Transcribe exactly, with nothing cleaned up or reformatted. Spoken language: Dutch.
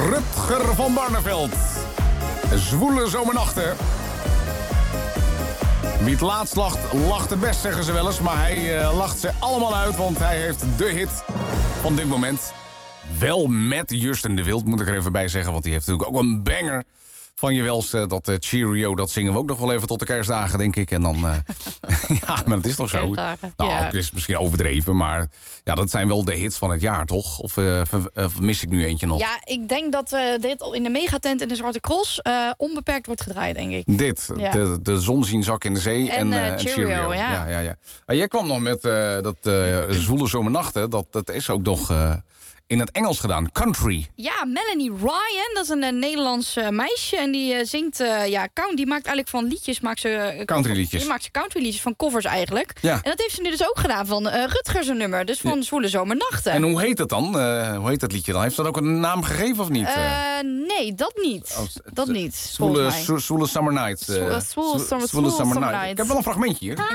Rutger van Barneveld. Zwoele zomernachten. Wie het laatst lacht, lacht het best, zeggen ze wel eens. Maar hij uh, lacht ze allemaal uit, want hij heeft de hit van dit moment. Wel met Justin de Wild, moet ik er even bij zeggen. Want die heeft natuurlijk ook een banger van je welste. Dat uh, Cheerio, dat zingen we ook nog wel even tot de kerstdagen, denk ik. En dan, uh, ja, maar het is toch zo. Nou, ja. Het is misschien overdreven, maar ja, dat zijn wel de hits van het jaar, toch? Of, uh, of mis ik nu eentje nog? Ja, ik denk dat uh, dit in de megatent in de Zwarte Cross uh, onbeperkt wordt gedraaid, denk ik. Dit, ja. de, de zon zien zak in de zee en, en, uh, en Cheerio. Cheerio. Ja. Ja, ja, ja. Uh, jij kwam nog met uh, dat uh, zwoele zomernachten. Dat, dat is ook nog... Uh, in het Engels gedaan, country. Ja, Melanie Ryan, dat is een, een Nederlands uh, meisje. En die uh, zingt, uh, ja, count, die maakt eigenlijk van liedjes... Maakt ze, uh, country liedjes. Die maakt ze country liedjes, van covers eigenlijk. Ja. En dat heeft ze nu dus ook gedaan van uh, Rutger zijn nummer. Dus van ja. Zwoele zomernachten. En hoe heet het dan? Uh, hoe heet dat liedje dan? Heeft dat ook een naam gegeven of niet? Uh, nee, dat niet. Oh, dat niet, Zwoele Summer Night. Zwoele Summer Night. Ik heb wel een fragmentje hier.